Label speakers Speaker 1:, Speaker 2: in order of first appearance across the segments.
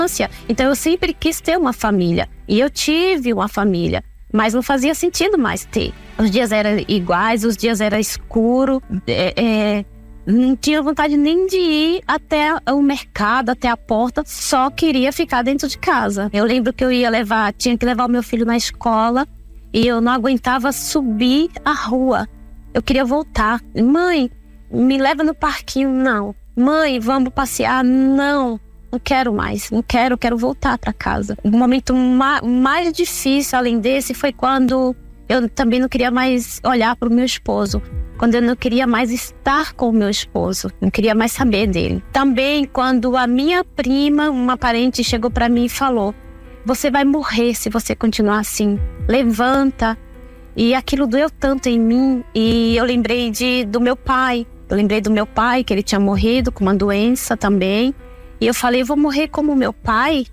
Speaker 1: Então eu sempre quis ter uma família. E eu tive uma família. Mas não fazia sentido mais ter. Os dias eram iguais, os dias eram escuros. Não tinha vontade nem de ir até o mercado, até a porta. Só queria ficar dentro de casa. Eu lembro que tinha que levar o meu filho na escola. E eu não aguentava subir a rua. Eu queria voltar. Mãe, me leva no parquinho. Não. Mãe, vamos passear. Não quero mais. Não quero, quero voltar para casa. O momento mais difícil, além desse, foi quando eu também não queria mais olhar para o meu esposo. Quando eu não queria mais estar com o meu esposo. Não queria mais saber dele. Também quando a minha prima, uma parente, chegou para mim e falou: você vai morrer se você continuar assim. Levanta. E aquilo doeu tanto em mim. E eu lembrei do meu pai. Eu lembrei do meu pai, que ele tinha morrido com uma doença também. E eu falei: vou morrer como meu pai?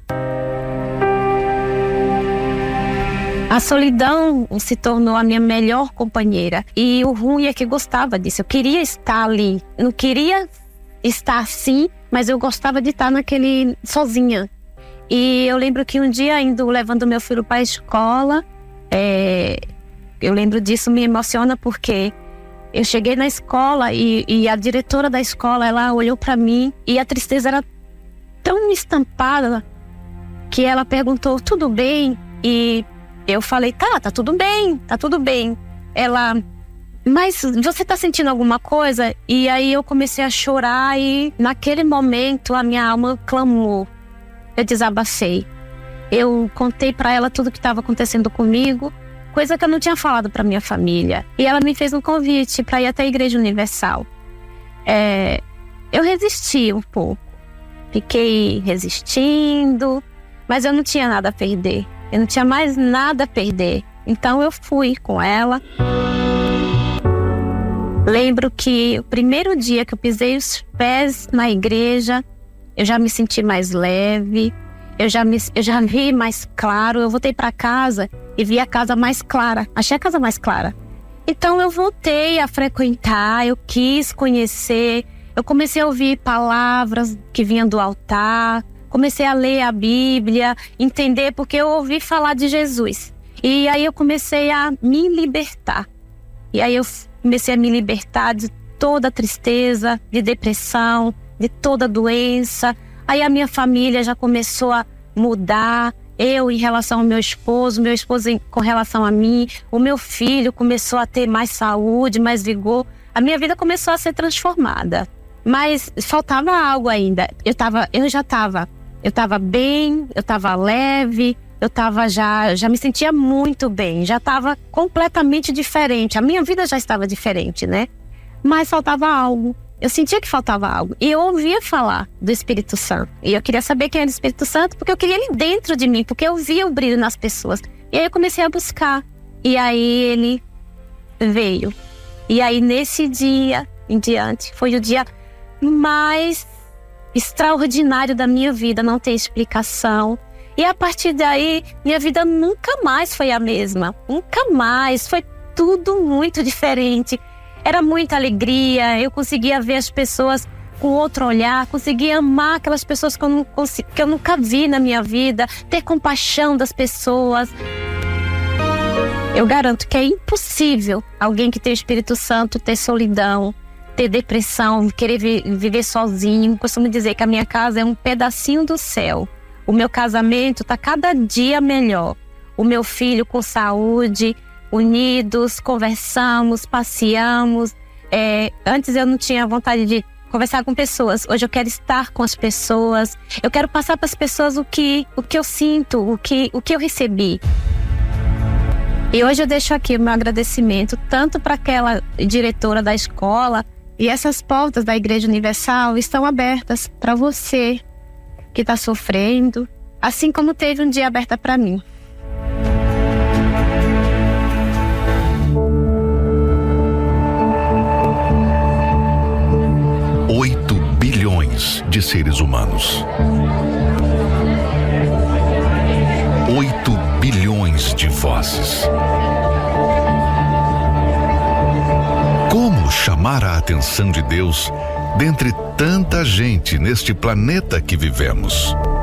Speaker 1: A solidão se tornou a minha melhor companheira. E o ruim é que eu gostava disso. Eu queria estar ali. Eu não queria estar assim, mas eu gostava de estar sozinha. E eu lembro que um dia, levando meu filho para a escola, eu lembro disso, me emociona porque eu cheguei na escola e a diretora da escola, ela olhou para mim e a tristeza era tão estampada que ela perguntou: tudo bem? E eu falei: tá tudo bem, tá tudo bem. Ela: mas você tá sentindo alguma coisa? E aí eu comecei a chorar e naquele momento a minha alma clamou. Eu desabafei. Eu contei para ela tudo que estava acontecendo comigo, coisa que eu não tinha falado para minha família. E ela me fez um convite para ir até a Igreja Universal. Eu resisti um pouco. Fiquei resistindo, mas eu não tinha nada a perder. Eu não tinha mais nada a perder. Então eu fui com ela. Lembro que o primeiro dia que eu pisei os pés na igreja, eu já me senti mais leve, eu já vi mais claro. Eu voltei para casa e vi a casa mais clara, achei a casa mais clara. Então eu voltei a frequentar, eu quis conhecer, eu comecei a ouvir palavras que vinham do altar, comecei a ler a Bíblia, entender, porque eu ouvi falar de Jesus. E aí eu comecei a me libertar. E aí eu comecei a me libertar de toda a tristeza, de depressão, de toda a doença. Aí a minha família já começou a mudar. Eu em relação ao meu esposo com relação a mim. O meu filho começou a ter mais saúde, mais vigor. A minha vida começou a ser transformada. Mas faltava algo ainda. Eu estava bem, eu estava leve, já me sentia muito bem, já estava completamente diferente. A minha vida já estava diferente, né? Mas faltava algo. Eu sentia que faltava algo. E eu ouvia falar do Espírito Santo. E eu queria saber quem era o Espírito Santo, porque eu queria ele dentro de mim, porque eu via o brilho nas pessoas. E aí eu comecei a buscar. E aí ele veio. E aí nesse dia em diante, foi o dia mais extraordinário da minha vida, não tem explicação. E a partir daí, minha vida nunca mais foi a mesma. Nunca mais. Foi tudo muito diferente. Era muita alegria, eu conseguia ver as pessoas com outro olhar, conseguia amar aquelas pessoas que eu nunca vi na minha vida, ter compaixão das pessoas. Eu garanto que é impossível alguém que tem o Espírito Santo ter solidão, ter depressão, querer viver sozinho. Costumo dizer que a minha casa é um pedacinho do céu. O meu casamento está cada dia melhor. O meu filho com saúde, unidos, conversamos, passeamos. Antes eu não tinha vontade de conversar com pessoas. Hoje eu quero estar com as pessoas. Eu quero passar para as pessoas o que eu sinto, o que eu recebi. E hoje eu deixo aqui o meu agradecimento tanto para aquela diretora da escola. E essas portas da Igreja Universal estão abertas para você que está sofrendo, assim como teve um dia aberta para mim.
Speaker 2: De seres humanos. 8 bilhões de vozes. Como chamar a atenção de Deus dentre tanta gente neste planeta que vivemos?